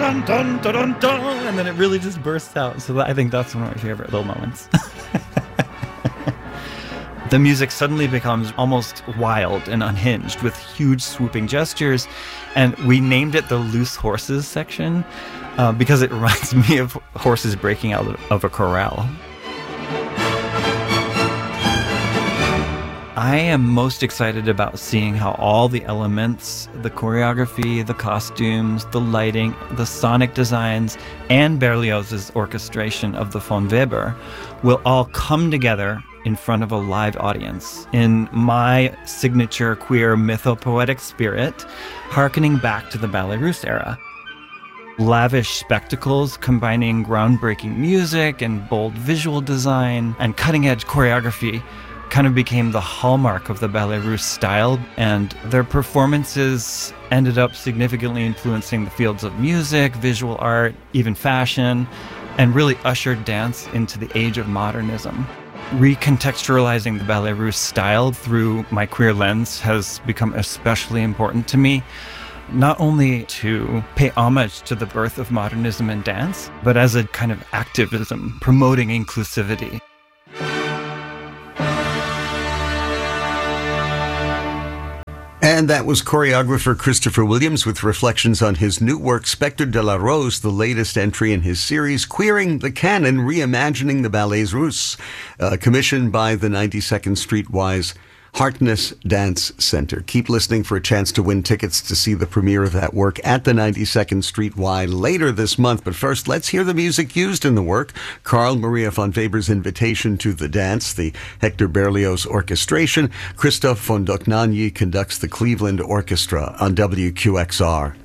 dun, dun, dun, dun, dun, and then it really just bursts out. So I think that's one of my favorite little moments. The music suddenly becomes almost wild and unhinged with huge swooping gestures, and we named it the Loose Horses section because it reminds me of horses breaking out of a corral. I am most excited about seeing how all the elements, the choreography, the costumes, the lighting, the sonic designs, and Berlioz's orchestration of the Von Weber will all come together in front of a live audience in my signature queer mythopoetic spirit, harkening back to the Ballet Russe era. Lavish spectacles combining groundbreaking music and bold visual design and cutting-edge choreography kind of became the hallmark of the Ballet Russe style, and their performances ended up significantly influencing the fields of music, visual art, even fashion, and really ushered dance into the age of modernism. Recontextualizing the Ballet Russe style through my queer lens has become especially important to me, not only to pay homage to the birth of modernism in dance, but as a kind of activism promoting inclusivity. And that was choreographer Christopher Williams with reflections on his new work, Spectre de la Rose, the latest entry in his series, Queering the Canon, Reimagining the Ballets Russes, commissioned by the 92nd Streetwise Harkness Dance Center. Keep listening for a chance to win tickets to see the premiere of that work at the 92nd Street Y later this month. But first, let's hear the music used in the work. Carl Maria von Weber's Invitation to the Dance, the Hector Berlioz orchestration. Christoph von Dohnanyi conducts the Cleveland Orchestra on WQXR.